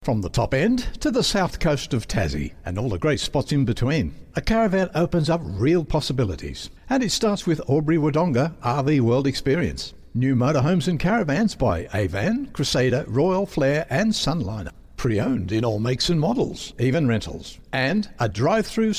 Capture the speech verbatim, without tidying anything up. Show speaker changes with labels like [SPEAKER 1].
[SPEAKER 1] From the top end to the south coast of Tassie and all the great spots in between, a caravan opens up real possibilities. And it starts with Albury Wodonga R V World Experience. New motorhomes and caravans by Avan, Crusader, Royal, Flair and Sunliner. Pre-owned in all makes and models, even rentals. And a drive-through